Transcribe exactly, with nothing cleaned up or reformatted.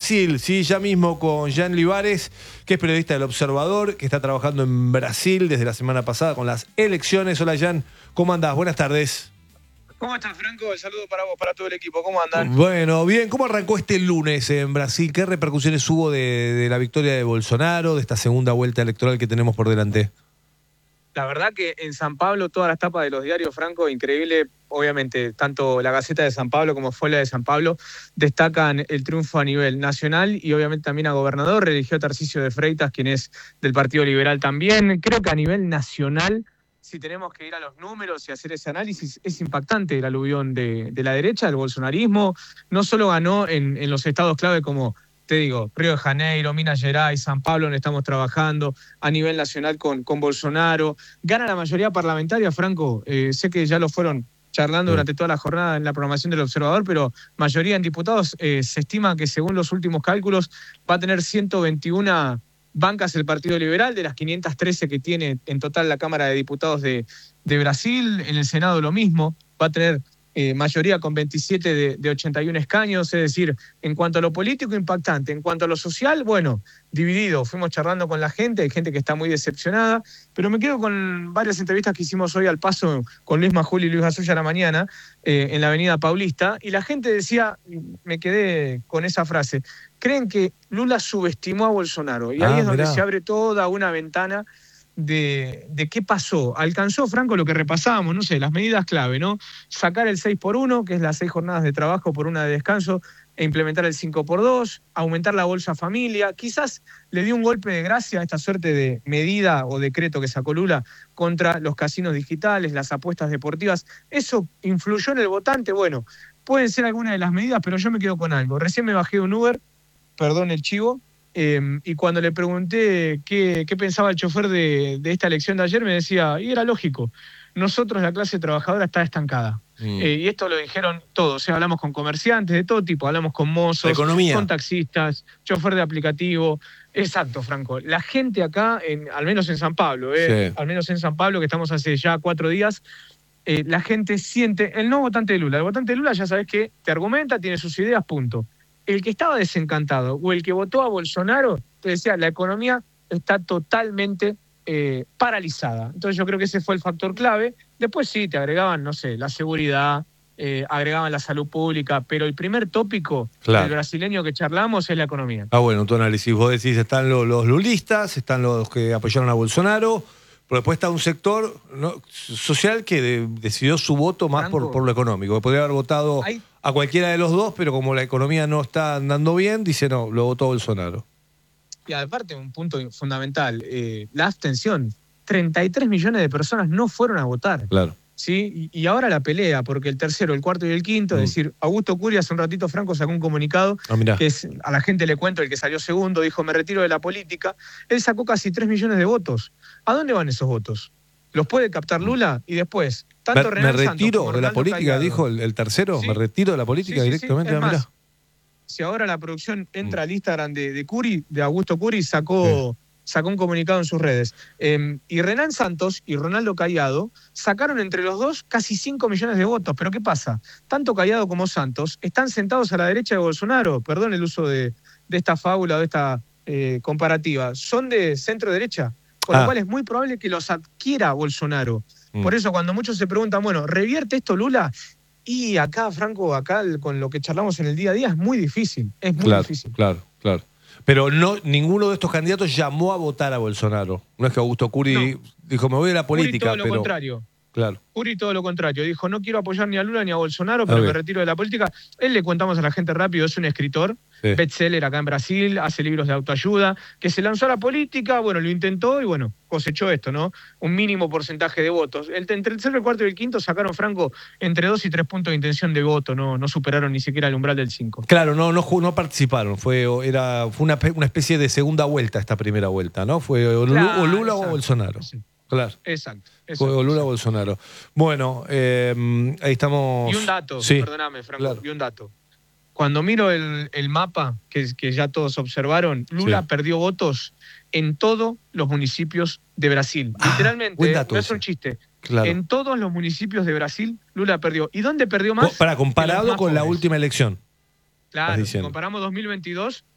Brasil, sí, ya mismo con Jean Libares, que es periodista del Observador, que está trabajando en Brasil desde la semana pasada con las elecciones. Hola, Jean, ¿cómo andás? Buenas tardes. ¿Cómo estás, Franco? El saludo para vos, para todo el equipo. ¿Cómo andan? Bueno, bien. ¿Cómo arrancó este lunes en Brasil? ¿Qué repercusiones hubo de, de la victoria de Bolsonaro, de esta segunda vuelta electoral que tenemos por delante? La verdad que en San Pablo, todas las tapas de los diarios, Franco, increíble. Obviamente, tanto la Gaceta de San Pablo como Folha de San Pablo destacan el triunfo a nivel nacional y obviamente también a gobernador. Religió a Tarcisio de Freitas, quien es del Partido Liberal también. Creo que a nivel nacional, si tenemos que ir a los números y hacer ese análisis, es impactante el aluvión de, de la derecha, del bolsonarismo. No solo ganó en, en los estados clave como, te digo, Río de Janeiro, Minas Gerais, San Pablo, donde estamos trabajando, a nivel nacional con, con Bolsonaro. Gana la mayoría parlamentaria, Franco. Eh, sé que ya lo fueron charlando durante toda la jornada en la programación del Observador, pero mayoría en diputados. Eh, se estima que según los últimos cálculos va a tener ciento veintiuna bancas el Partido Liberal, de las quinientas trece que tiene en total la Cámara de Diputados de, de Brasil. En el Senado lo mismo, va a tener eh, mayoría con veintisiete de, de ochenta y uno escaños, es decir, en cuanto a lo político, impactante. En cuanto a lo social, bueno, dividido. Fuimos charlando con la gente, hay gente que está muy decepcionada, pero me quedo con varias entrevistas que hicimos hoy al paso con Luis Majul y Luis Gasulla a la mañana, eh, en la Avenida Paulista, y la gente decía, me quedé con esa frase, creen que Lula subestimó a Bolsonaro, y ahí Ah, es donde mirá. se abre toda una ventana de, de qué pasó. Alcanzó, Franco, lo que repasábamos, no sé, las medidas clave, ¿no? Sacar el seis por uno, que es las seis jornadas de trabajo por una de descanso, e implementar el cinco por dos, aumentar la bolsa familia. Quizás le dio un golpe de gracia a esta suerte de medida o decreto que sacó Lula contra los casinos digitales, las apuestas deportivas. ¿Eso influyó en el votante? Bueno, pueden ser algunas de las medidas, pero yo me quedo con algo. Recién me bajé de un Uber, perdón el chivo, eh, y cuando le pregunté qué, qué pensaba el chofer de, de esta elección de ayer, me decía, y era lógico, nosotros la clase trabajadora está estancada. Mm. Eh, y esto lo dijeron todos, o sea, hablamos con comerciantes de todo tipo, hablamos con mozos, con taxistas, chofer de aplicativo. Exacto, Franco. La gente acá, en, al menos en San Pablo, eh, sí. al menos en San Pablo, que estamos hace ya cuatro días, eh, la gente siente, el no votante de Lula, el votante de Lula ya sabes que te argumenta, tiene sus ideas, punto. El que estaba desencantado o el que votó a Bolsonaro, te decía, la economía está totalmente eh, paralizada. Entonces yo creo que ese fue el factor clave. Después sí, te agregaban, no sé, la seguridad, eh, agregaban la salud pública, pero el primer tópico claro. del brasileño que charlamos es la economía. Ah, bueno, tu análisis. Vos decís, están los, los lulistas, están los que apoyaron a Bolsonaro, pero después está un sector, ¿no?, social que de, decidió su voto más por, por lo económico. Que podría haber votado Hay... a cualquiera de los dos, pero como la economía no está andando bien, dice no, lo votó Bolsonaro. Y aparte, un punto fundamental, eh, la abstención. treinta y tres millones de personas no fueron a votar. Claro. ¿Sí? Y, y ahora la pelea, porque el tercero, el cuarto y el quinto, mm. es decir, Augusto Curi hace un ratito, Franco, sacó un comunicado, ah, que es, a la gente le cuento, el que salió segundo, dijo, me retiro de la política. Él sacó casi tres millones de votos. ¿A dónde van esos votos? ¿Los puede captar Lula? Y después, tanto Me, Renan me retiro Santos de la política, Callado, dijo el, el tercero, ¿sí? me retiro de la política sí, sí, directamente. Sí, es ah, más, si ahora la producción entra mm. al Instagram de, de Curi, de Augusto Curi, sacó... Sí. sacó un comunicado en sus redes. Eh, y Renan Santos y Ronaldo Callado sacaron entre los dos casi cinco millones de votos. ¿Pero qué pasa? Tanto Callado como Santos están sentados a la derecha de Bolsonaro. Perdón el uso de, de esta fábula o de esta eh, comparativa. Son de centro-derecha, con ah. lo cual es muy probable que los adquiera Bolsonaro. Mm. Por eso cuando muchos se preguntan, bueno, ¿revierte esto Lula? Y acá, Franco, acá con lo que charlamos en el día a día es muy difícil. Es muy claro, difícil. Claro, claro. Pero no, ninguno de estos candidatos llamó a votar a Bolsonaro. No es que Augusto Curi no. dijo, me voy de la política. Curi todo pero... lo contrario. Claro. Curi todo lo contrario. Dijo, no quiero apoyar ni a Lula ni a Bolsonaro, pero okay. me retiro de la política. Él, le contamos a la gente rápido, es un escritor, sí. bestseller acá en Brasil, hace libros de autoayuda, que se lanzó a la política, bueno, lo intentó y bueno, cosechó esto, ¿no? Un mínimo porcentaje de votos. El, entre el tercero, el cuarto y el quinto sacaron, Franco, entre dos y tres puntos de intención de voto, no, no superaron ni siquiera el umbral del cinco. Claro, no, no, no participaron, fue, era, fue una, una especie de segunda vuelta esta primera vuelta, ¿no? Fue o, claro, o Lula exacto. o Bolsonaro. Sí. Claro. Exacto. Fue o Lula o Bolsonaro. Bueno, eh, ahí estamos. Y un dato, sí, perdóname, Franco, claro. y un dato. Cuando miro el, el mapa, que, que ya todos observaron, Lula sí. perdió votos en todos los municipios de Brasil. Ah, Literalmente, no es un chiste. Claro. En todos los municipios de Brasil, Lula perdió. ¿Y dónde perdió más? Para comparado con la última elección. Claro, si comparamos dos mil veintidós